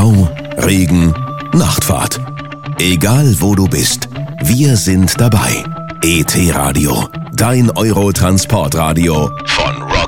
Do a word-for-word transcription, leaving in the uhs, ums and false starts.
Stau, Regen, Nachtfahrt. Egal wo du bist, wir sind dabei. E T Radio, dein Euro-Transportradio von Rock